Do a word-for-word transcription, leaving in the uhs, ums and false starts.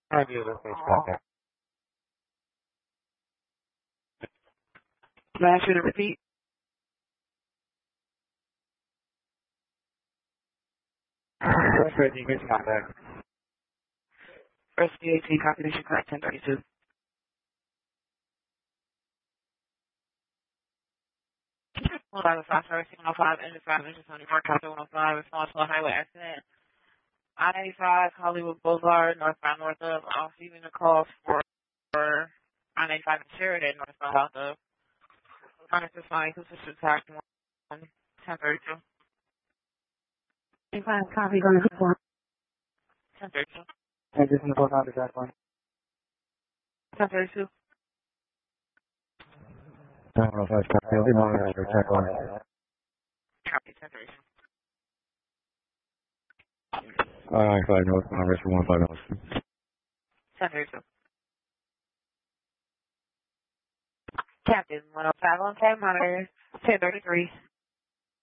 Have you ever faced contact? Can I ask you to repeat? First grade, you faced contact. First D eighteen, calculation correct, ten thirty-two. Hold on, five service one oh five, engine five, engine seventy-four, Captain one oh five, response to a highway accident. I ninety-five, Hollywood Boulevard, northbound north of, I'm receiving a call for, for I ninety-five in Sheridan, northbound south of. Honest is fine, who's this attack one, ten thirty-two. Five copy going to four. ten thirty-two. And this is the post office act one. ten thirty-two. one oh five, copy. I'll be monitored for attack one. Copy, ten thirty-two. I ninety-five, northbound, risk for one five miles. ten thirty-two. Captain one oh five on K monitor, ten thirty-three.